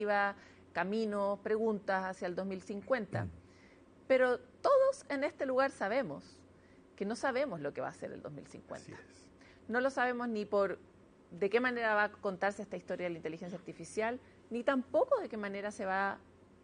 caminos, preguntas hacia el 2050. Pero todos en este lugar sabemos que no sabemos lo que va a ser el 2050. No lo sabemos ni por de qué manera va a contarse esta historia de la inteligencia artificial, ni tampoco de qué manera se va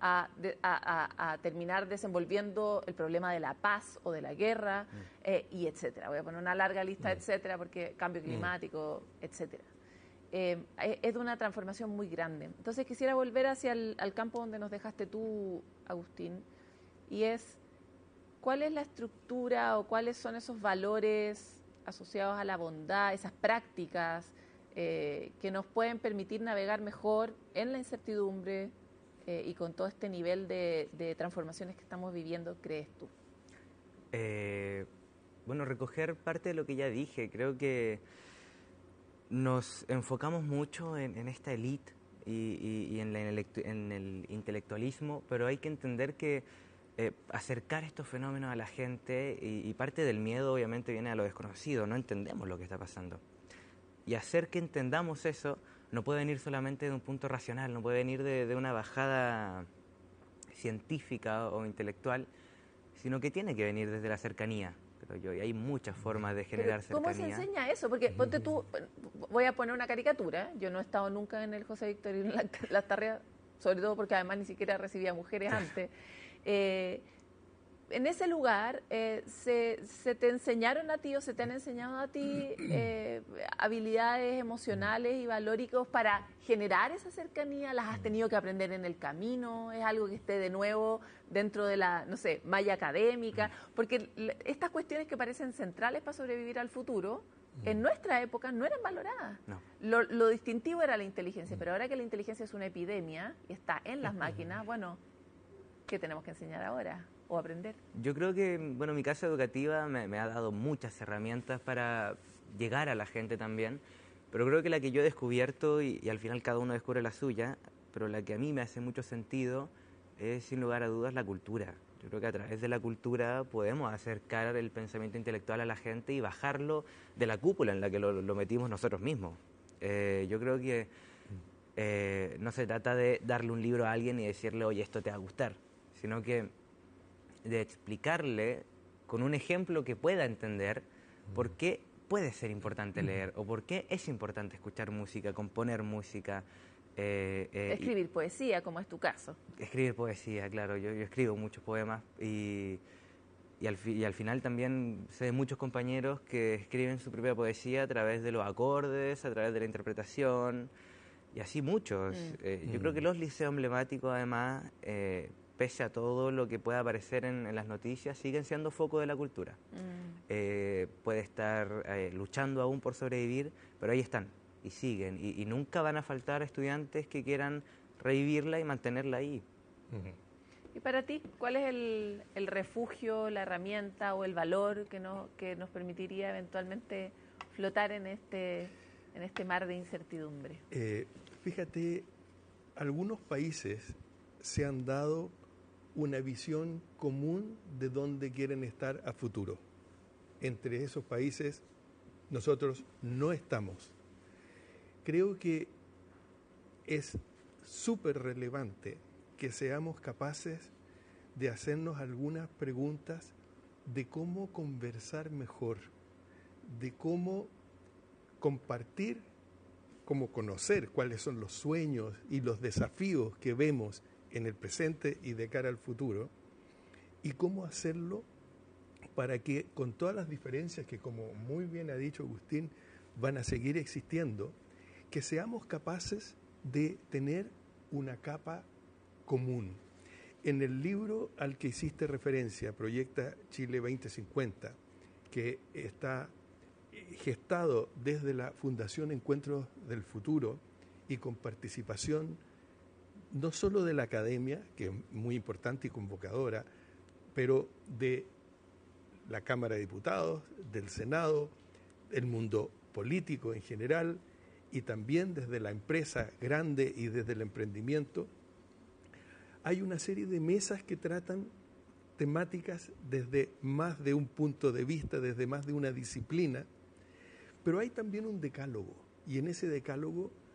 a terminar desenvolviendo el problema de la paz o de la guerra, y etcétera. Voy a poner una larga lista, etcétera, porque cambio climático, etcétera. Es de una transformación muy grande. Entonces quisiera volver hacia al campo donde nos dejaste tú, Agustín, y es cuál es la estructura o cuáles son esos valores asociados a la bondad, esas prácticas que nos pueden permitir navegar mejor en la incertidumbre y con todo este nivel de transformaciones que estamos viviendo, ¿crees tú? Bueno, recoger parte de lo que ya dije. Creo que nos enfocamos mucho en esta élite y en el intelectualismo, pero hay que entender que acercar estos fenómenos a la gente, y parte del miedo obviamente viene a lo desconocido, no entendemos lo que está pasando. Y hacer que entendamos eso no puede venir solamente de un punto racional, no puede venir de una bajada científica o intelectual, sino que tiene que venir desde la cercanía, creo yo, y hay muchas formas de generar cercanía. ¿Cómo se enseña eso? Porque ponte tú, voy a poner una caricatura, yo no he estado nunca en el José Victorino Lastarria, sobre todo porque además ni siquiera recibía mujeres antes. En ese lugar se te enseñaron a ti o se te han enseñado a ti habilidades emocionales y valóricos para generar esa cercanía. ¿Las has tenido que aprender en el camino? ¿Es algo que esté de nuevo dentro de la, no sé, malla académica? Porque estas cuestiones que parecen centrales para sobrevivir al futuro, en nuestra época no eran valoradas. No. Lo distintivo era la inteligencia, pero ahora que la inteligencia es una epidemia y está en las máquinas, bueno, ¿qué tenemos que enseñar ahora o aprender? Yo creo que, bueno, mi casa educativa me ha dado muchas herramientas para llegar a la gente también, pero creo que la que yo he descubierto, y al final cada uno descubre la suya, pero la que a mí me hace mucho sentido es, sin lugar a dudas, la cultura. Yo creo que a través de la cultura podemos acercar el pensamiento intelectual a la gente y bajarlo de la cúpula en la que lo metimos nosotros mismos. Yo creo que no se trata de darle un libro a alguien y decirle, oye, esto te va a gustar, sino que de explicarle con un ejemplo que pueda entender por qué puede ser importante leer o por qué es importante escuchar música, componer música. Escribir poesía, como es tu caso. Escribir poesía, claro. Yo escribo muchos poemas y al final también sé de muchos compañeros que escriben su propia poesía a través de los acordes, a través de la interpretación, y así muchos. Yo creo que los liceos emblemáticos, además, pese a todo lo que pueda aparecer en las noticias, siguen siendo foco de la cultura. Puede estar luchando aún por sobrevivir, pero ahí están y siguen, y nunca van a faltar estudiantes que quieran revivirla y mantenerla ahí. Y para ti, ¿cuál es el refugio, la herramienta o el valor que nos permitiría eventualmente flotar en este mar de incertidumbre? Fíjate, algunos países se han dado una visión común de dónde quieren estar a futuro. Entre esos países nosotros no estamos. Creo que es súper relevante que seamos capaces de hacernos algunas preguntas de cómo conversar mejor, de cómo compartir, cómo conocer cuáles son los sueños y los desafíos que vemos en el presente y de cara al futuro, y cómo hacerlo para que, con todas las diferencias que, como muy bien ha dicho Agustín, van a seguir existiendo, que seamos capaces de tener una capa común. En el libro al que hiciste referencia, Proyecta Chile 2050, que está gestado desde la Fundación Encuentros del Futuro y con participación no solo de la academia, que es muy importante y convocadora, pero de la Cámara de Diputados, del Senado, el mundo político en general, y también desde la empresa grande y desde el emprendimiento, hay una serie de mesas que tratan temáticas desde más de un punto de vista, desde más de una disciplina, pero hay también un decálogo, y en ese decálogo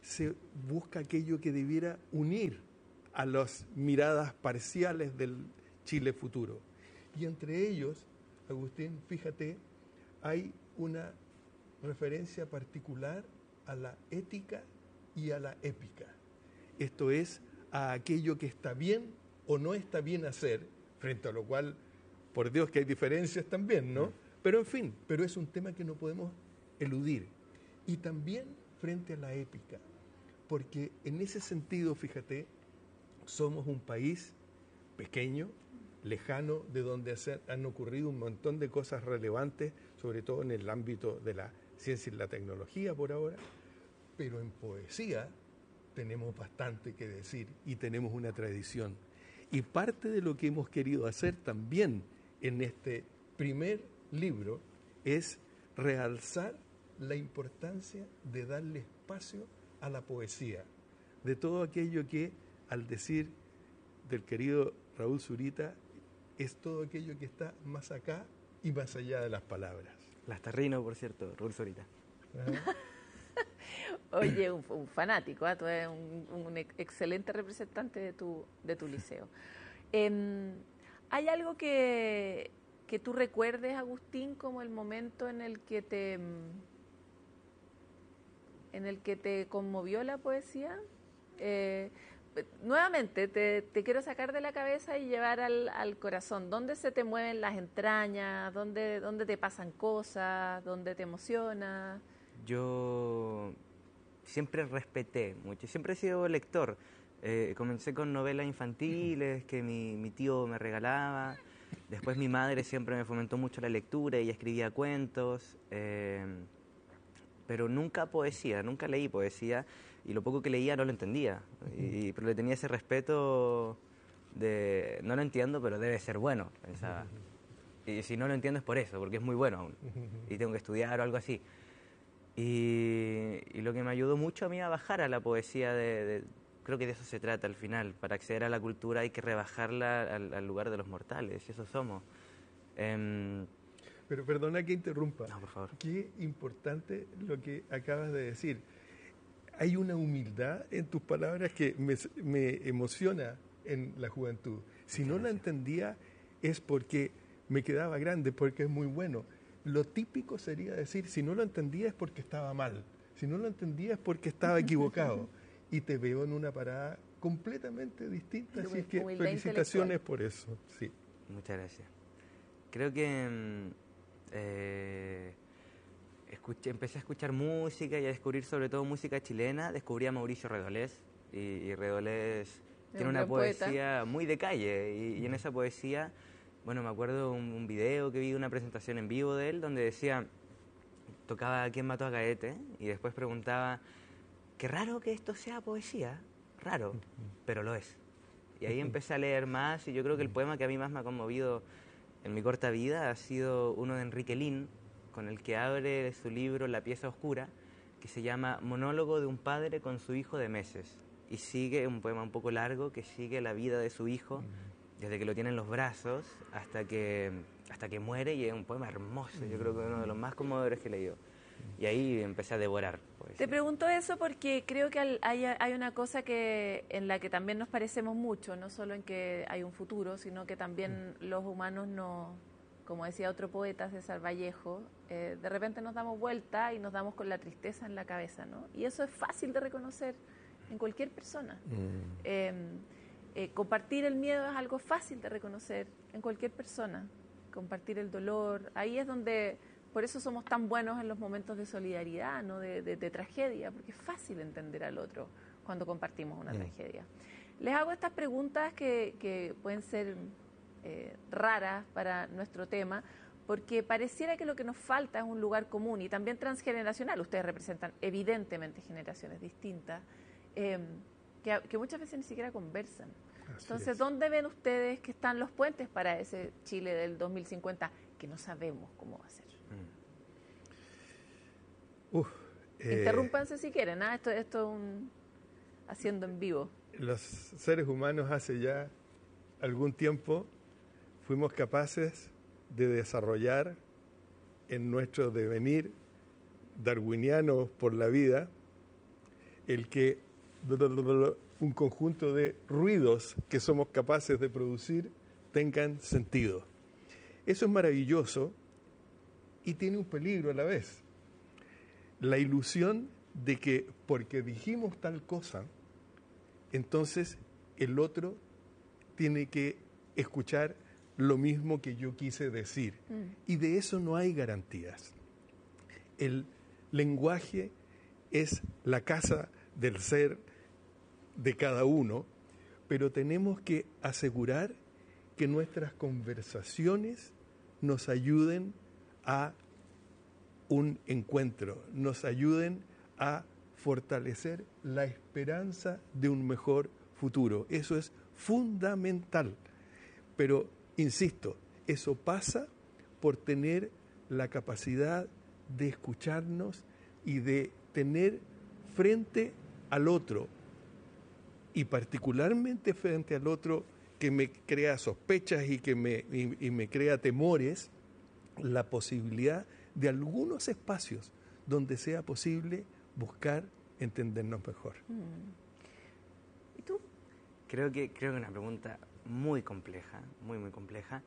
se busca aquello que debiera unir a las miradas parciales del Chile futuro. Y entre ellos, Agustín, fíjate, hay una referencia particular a la ética y a la épica. Esto es, a aquello que está bien o no está bien hacer, frente a lo cual, por Dios que hay diferencias también, ¿no? Pero en fin, pero es un tema que no podemos eludir. Y también frente a la épica, porque en ese sentido, fíjate, somos un país pequeño, lejano, de donde han ocurrido un montón de cosas relevantes, sobre todo en el ámbito de la ciencia y la tecnología por ahora, pero en poesía tenemos bastante que decir y tenemos una tradición. Y parte de lo que hemos querido hacer también en este primer libro es realzar la importancia de darle espacio a la poesía, de todo aquello que, al decir del querido Raúl Zurita, es todo aquello que está más acá y más allá de las palabras. Lastarrino, por cierto, Raúl Zurita. Oye, un fanático, ¿eh? Tú eres un excelente representante de tu liceo. ¿Hay algo que tú recuerdes, Agustín, como el momento en el que te conmovió la poesía? Nuevamente, te quiero sacar de la cabeza y llevar al corazón. ¿Dónde se te mueven las entrañas? ¿Dónde te pasan cosas? ¿Dónde te emociona? Yo siempre respeté mucho, siempre he sido lector. Comencé con novelas infantiles que mi tío me regalaba. Después mi madre siempre me fomentó mucho la lectura, ella escribía cuentos, pero nunca poesía, nunca leí poesía. Y lo poco que leía no lo entendía, pero le tenía ese respeto de, no lo entiendo, pero debe ser bueno, pensaba. Y si no lo entiendo es por eso, porque es muy bueno aún, y tengo que estudiar o algo así. Y lo que me ayudó mucho a mí a bajar a la poesía, creo que de eso se trata al final, para acceder a la cultura hay que rebajarla al lugar de los mortales, y eso somos. Pero perdona que interrumpa. No, por favor. Qué importante lo que acabas de decir. Hay una humildad en tus palabras que me emociona en la juventud. Si no la entendía es porque me quedaba grande, porque es muy bueno. Lo típico sería decir, si no lo entendía es porque estaba mal, si no lo entendía es porque estaba equivocado. Y te veo en una parada completamente distinta, así es que felicitaciones por eso. Sí. Muchas gracias. Creo que empecé a escuchar música y a descubrir sobre todo música chilena. Descubrí a Mauricio Redolés y Redolés tiene una poesía muy de calle y en esa poesía, bueno, me acuerdo un video que vi de una presentación en vivo de él donde decía, tocaba ¿Quién mató a Gaete? Y después preguntaba, qué raro que esto sea poesía, raro, pero lo es. Y ahí empecé a leer más y yo creo que el poema que a mí más me ha conmovido en mi corta vida ha sido uno de Enrique Lin, con el que abre su libro La pieza oscura, que se llama Monólogo de un padre con su hijo de meses. Y sigue un poema un poco largo que sigue la vida de su hijo, desde que lo tiene en los brazos hasta que muere, y es un poema hermoso, yo creo que es uno de los más conmovedores que he leído. Y ahí empecé a devorar poesía. Te pregunto eso porque creo que hay una cosa en la que también nos parecemos mucho, no solo en que hay un futuro, sino que también los humanos como decía otro poeta, César Vallejo, de repente nos damos vuelta y nos damos con la tristeza en la cabeza, ¿no? Y eso es fácil de reconocer en cualquier persona. Compartir el miedo es algo fácil de reconocer en cualquier persona. Compartir el dolor, ahí es donde, por eso somos tan buenos en los momentos de solidaridad, ¿no? de tragedia, porque es fácil entender al otro cuando compartimos una tragedia. Les hago estas preguntas que pueden ser raras para nuestro tema, porque pareciera que lo que nos falta es un lugar común y también transgeneracional. Ustedes representan evidentemente generaciones distintas que muchas veces ni siquiera conversan. Entonces, ¿dónde ven ustedes que están los puentes para ese Chile del 2050 que no sabemos cómo va a ser? Interrúmpanse si quieren, ¿ah? Esto es haciendo en vivo. Los seres humanos hace ya algún tiempo fuimos capaces de desarrollar en nuestro devenir darwiniano por la vida el que un conjunto de ruidos que somos capaces de producir tengan sentido. Eso es maravilloso y tiene un peligro a la vez. La ilusión de que porque dijimos tal cosa, entonces el otro tiene que escuchar lo mismo que yo quise decir. Y de eso no hay garantías. El lenguaje es la casa del ser de cada uno, pero tenemos que asegurar que nuestras conversaciones nos ayuden a un encuentro, nos ayuden a fortalecer la esperanza de un mejor futuro. Eso es fundamental. Pero, insisto, eso pasa por tener la capacidad de escucharnos y de tener frente al otro, y particularmente frente al otro que me crea sospechas y que me crea temores, la posibilidad de algunos espacios donde sea posible buscar entendernos mejor. ¿Y tú? Creo que es una pregunta muy compleja, muy compleja.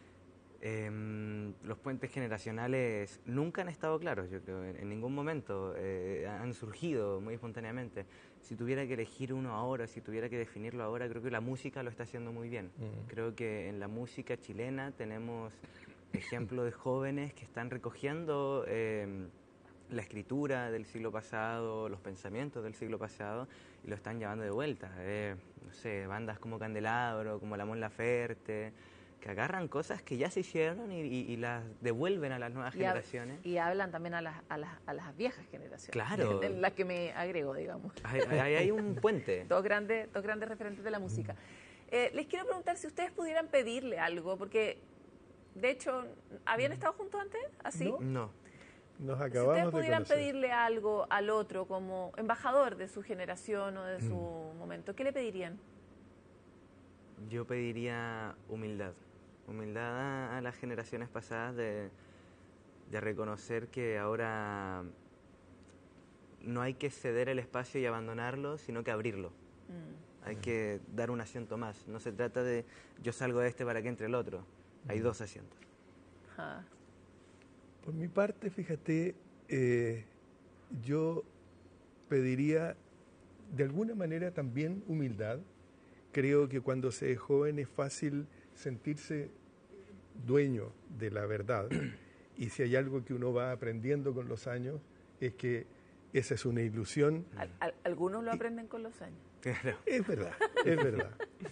Los puentes generacionales nunca han estado claros, yo creo, en ningún momento. Han surgido muy espontáneamente. Si tuviera que elegir uno ahora, si tuviera que definirlo ahora, creo que la música lo está haciendo muy bien. Creo que en la música chilena tenemos ejemplos de jóvenes que están recogiendo la escritura del siglo pasado, los pensamientos del siglo pasado, y lo están llevando de vuelta. No sé, bandas como Candelabro, como La Mon Laferte, que agarran cosas que ya se hicieron y las devuelven a las nuevas generaciones. Y hablan también a las viejas generaciones. Claro. En las que me agrego, digamos. Hay un puente. Dos grandes referentes de la música. Les quiero preguntar si ustedes pudieran pedirle algo, porque, de hecho, ¿habían estado juntos antes? ¿Así? No. Nos acabamos si ustedes pudieran de conocer. pedirle algo al otro como embajador de su generación o de su momento, ¿qué le pedirían? Yo pediría humildad. Humildad a las generaciones pasadas de reconocer que ahora no hay que ceder el espacio y abandonarlo, sino que abrirlo. Hay que dar un asiento más. No se trata de yo salgo de este para que entre el otro. Hay dos asientos. Por mi parte, fíjate, yo pediría de alguna manera también humildad. Creo que cuando se es joven es fácil sentirse dueño de la verdad, y si hay algo que uno va aprendiendo con los años es que esa es una ilusión. Algunos lo aprenden con los años. Claro. Es verdad, es verdad.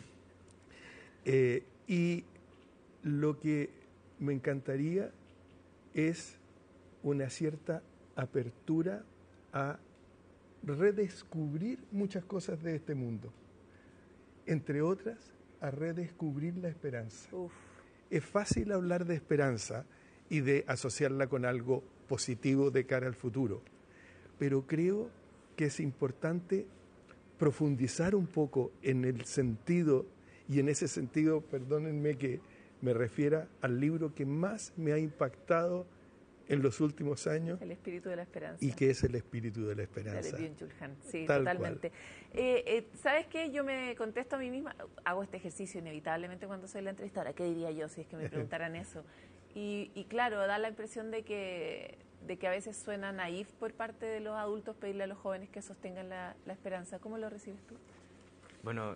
Y lo que me encantaría es una cierta apertura a redescubrir muchas cosas de este mundo. Entre otras, a redescubrir la esperanza. Es fácil hablar de esperanza y de asociarla con algo positivo de cara al futuro, pero creo que es importante profundizar un poco en el sentido, y en ese sentido, perdónenme que me refiera al libro que más me ha impactado en los últimos años. El espíritu de la esperanza. Y que es el espíritu de la esperanza. De Byung-Chul Han, sí, Tal totalmente. ¿Sabes qué? Yo me contesto a mí misma, hago este ejercicio inevitablemente cuando soy la entrevistadora. ¿Qué diría yo si es que me preguntaran eso? Y claro, da la impresión de que a veces suena naif por parte de los adultos pedirle a los jóvenes que sostengan la esperanza. ¿Cómo lo recibes tú? Bueno,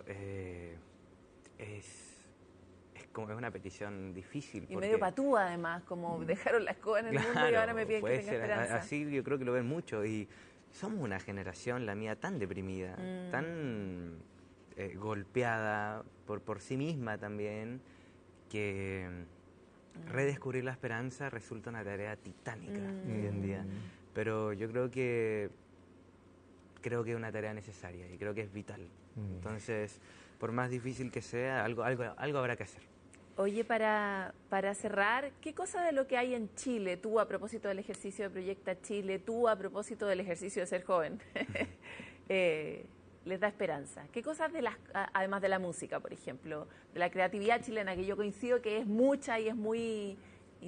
es una petición difícil. Y medio patúa, además, como dejaron la escoba en el mundo y ahora me piden que tenga esperanza. Así yo creo que lo ven mucho. Y somos una generación, la mía, tan deprimida, tan golpeada por sí misma también, que redescubrir la esperanza resulta una tarea titánica hoy en día. Pero yo creo que es una tarea necesaria y creo que es vital. Entonces, por más difícil que sea, algo habrá que hacer. Oye, para cerrar, ¿qué cosa de lo que hay en Chile, tú a propósito del ejercicio de Proyecta Chile, tú a propósito del ejercicio de ser joven, les da esperanza? ¿Qué cosas, además de la música, por ejemplo, de la creatividad chilena, que yo coincido que es mucha y es muy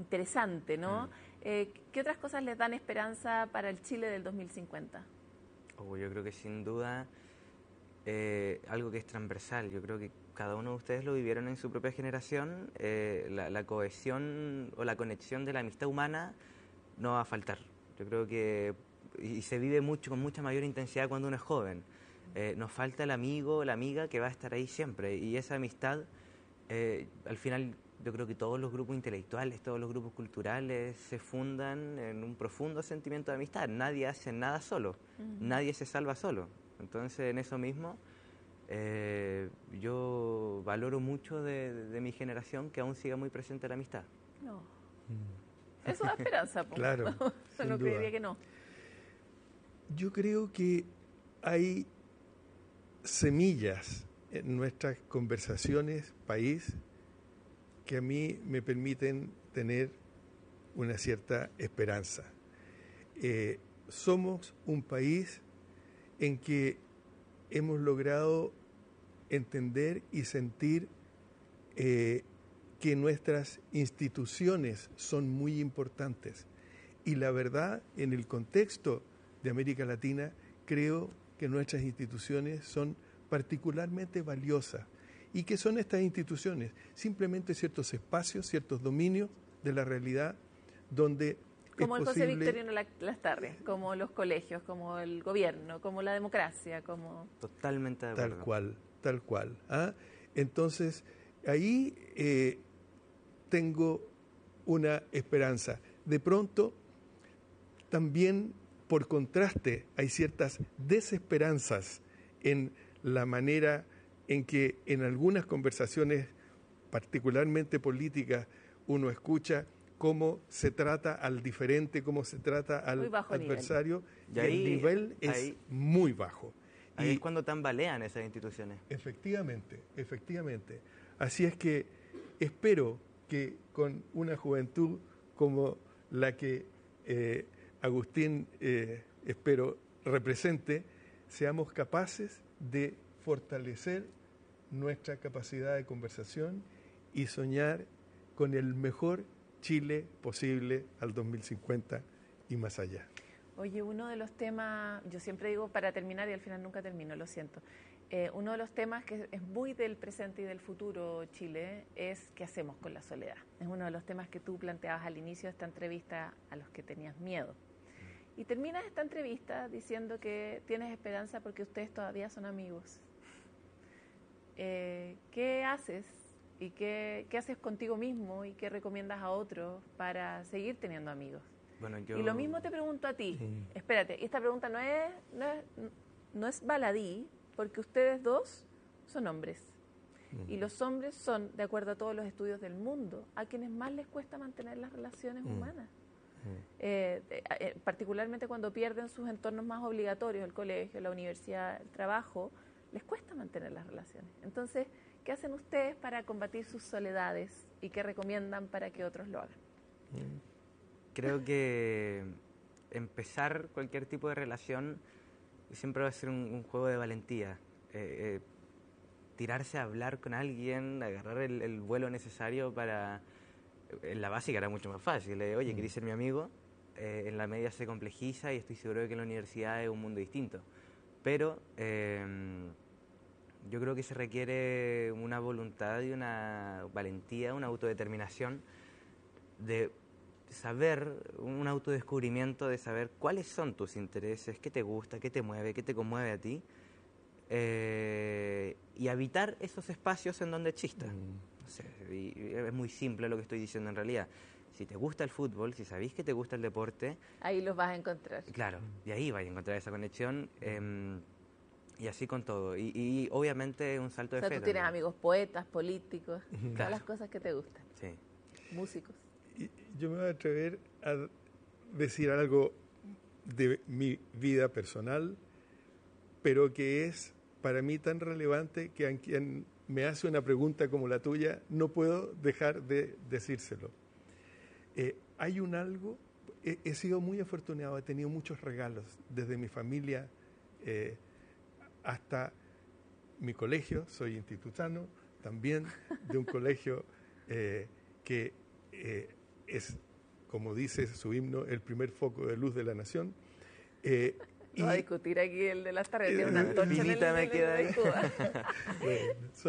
interesante, ¿no? ¿Qué otras cosas les dan esperanza para el Chile del 2050? Yo creo que sin duda algo que es transversal. Yo creo que cada uno de ustedes lo vivieron en su propia generación. La cohesión o la conexión de la amistad humana no va a faltar. Yo creo que y se vive mucho, con mucha mayor intensidad cuando uno es joven. Nos falta el amigo o la amiga que va a estar ahí siempre, y esa amistad, al final yo creo que todos los grupos intelectuales, todos los grupos culturales se fundan en un profundo sentimiento de amistad. Nadie hace nada solo, nadie se salva solo. Entonces, en eso mismo, yo valoro mucho de mi generación que aún siga muy presente la amistad. No. Eso da esperanza. Claro, No creería que no. Yo creo que hay semillas en nuestras conversaciones país que a mí me permiten tener una cierta esperanza. Somos un país en que hemos logrado entender y sentir que nuestras instituciones son muy importantes. Y la verdad, en el contexto de América Latina, creo que nuestras instituciones son particularmente valiosas. ¿Y qué son estas instituciones? Simplemente ciertos espacios, ciertos dominios de la realidad donde como es el posible... José Victorino Lastarria, como los colegios, como el gobierno, como la democracia, como... Totalmente de acuerdo. Tal cual. ¿Ah? Entonces, ahí tengo una esperanza. De pronto, también por contraste, hay ciertas desesperanzas en la manera en que en algunas conversaciones, particularmente políticas, uno escucha cómo se trata al diferente, cómo se trata al adversario, y el nivel es muy bajo. Ahí es cuando tambalean esas instituciones. Efectivamente. Así es que espero que con una juventud como la que Agustín espero represente, seamos capaces de fortalecer nuestra capacidad de conversación y soñar con el mejor Chile posible al 2050 y más allá. Oye, uno de los temas, yo siempre digo para terminar y al final nunca termino, lo siento. Uno de los temas que es muy del presente y del futuro Chile es qué hacemos con la soledad. Es uno de los temas que tú planteabas al inicio de esta entrevista a los que tenías miedo. Y terminas esta entrevista diciendo que tienes esperanza porque ustedes todavía son amigos. ¿Qué haces y qué haces contigo mismo y qué recomiendas a otros para seguir teniendo amigos? Bueno, Y lo mismo te pregunto a ti. Sí. Espérate, esta pregunta no es baladí, porque ustedes dos son hombres. Y los hombres son, de acuerdo a todos los estudios del mundo, a quienes más les cuesta mantener las relaciones humanas. Particularmente cuando pierden sus entornos más obligatorios, el colegio, la universidad, el trabajo, les cuesta mantener las relaciones. Entonces, ¿qué hacen ustedes para combatir sus soledades y qué recomiendan para que otros lo hagan? Creo que empezar cualquier tipo de relación siempre va a ser un juego de valentía. Tirarse a hablar con alguien, agarrar el vuelo necesario para... En la básica era mucho más fácil. Oye, ¿querés ser mi amigo? En la media se complejiza y estoy seguro de que en la universidad es un mundo distinto. Pero yo creo que se requiere una voluntad y una valentía, una autodeterminación de saber, un autodescubrimiento de saber cuáles son tus intereses, qué te gusta, qué te mueve, qué te conmueve a ti, y habitar esos espacios en donde existan. No sé, y es muy simple lo que estoy diciendo en realidad. Si te gusta el fútbol, si sabéis que te gusta el deporte... Ahí los vas a encontrar. Claro, y ahí vas a encontrar esa conexión, y así con todo. Y obviamente un salto de fe. O sea, tú tienes amigos poetas, políticos, claro, todas las cosas que te gustan. Sí. Músicos. Yo me voy a atrever a decir algo de mi vida personal, pero que es para mí tan relevante que a quien me hace una pregunta como la tuya, no puedo dejar de decírselo. Hay un algo, he sido muy afortunado, he tenido muchos regalos, desde mi familia hasta mi colegio, soy institutano, también de un colegio que es, como dice su himno, el primer foco de luz de la nación. Va a discutir aquí el de las tardes, tiene una antorcha en Finita me queda ahí. Cuba. Bueno,